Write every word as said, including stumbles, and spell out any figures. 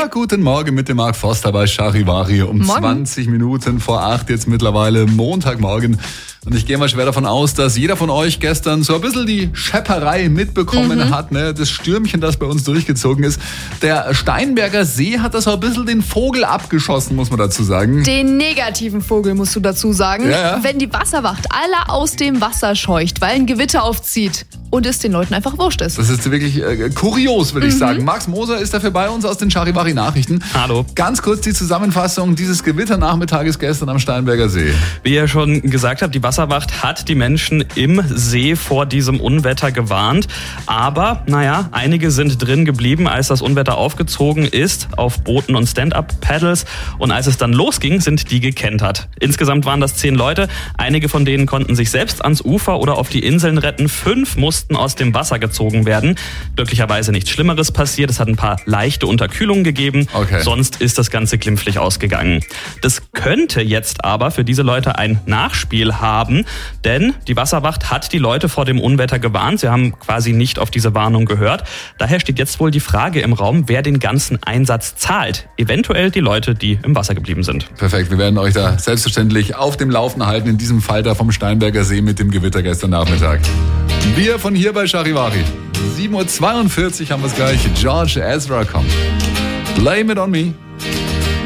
Ja, guten Morgen mit dem Marc Forster bei Charivari um Morgen. zwanzig Minuten vor acht, jetzt mittlerweile Montagmorgen. Und ich gehe mal schwer davon aus, dass jeder von euch gestern so ein bisschen die Schepperei mitbekommen mhm. hat, ne? Das Stürmchen, das bei uns durchgezogen ist. Der Steinberger See hat das so ein bisschen den Vogel abgeschossen, muss man dazu sagen. Den negativen Vogel, musst du dazu sagen. Ja, ja. Wenn die Wasserwacht alle aus dem Wasser scheucht, weil ein Gewitter aufzieht und es den Leuten einfach wurscht ist. Das ist wirklich äh, kurios, würde ich Mhm. sagen. Max Moser ist dafür bei uns aus den Charivari Nachrichten. Hallo. Ganz kurz die Zusammenfassung dieses Gewitternachmittages gestern am Steinberger See. Wie ihr schon gesagt habt, die Wasserwacht hat die Menschen im See vor diesem Unwetter gewarnt. Aber, naja, einige sind drin geblieben, als das Unwetter aufgezogen ist, auf Booten und Stand-Up-Paddles. Und als es dann losging, sind die gekentert. Insgesamt waren das zehn Leute. Einige von denen konnten sich selbst ans Ufer oder auf die Inseln retten. Fünf mussten aus dem Wasser gezogen werden. Glücklicherweise nichts Schlimmeres passiert. Es hat ein paar leichte Unterkühlungen gegeben. Okay. Sonst ist das Ganze glimpflich ausgegangen. Das könnte jetzt aber für diese Leute ein Nachspiel haben, denn die Wasserwacht hat die Leute vor dem Unwetter gewarnt. Sie haben quasi nicht auf diese Warnung gehört. Daher steht jetzt wohl die Frage im Raum, wer den ganzen Einsatz zahlt. Eventuell die Leute, die im Wasser geblieben sind. Perfekt, wir werden euch da selbstverständlich auf dem Laufenden halten, in diesem Fall da vom Steinberger See mit dem Gewitter gestern Nachmittag. Wir von hier bei Charivari. sieben Uhr zweiundvierzig haben wir es gleich. George Ezra kommt. Blame it on me.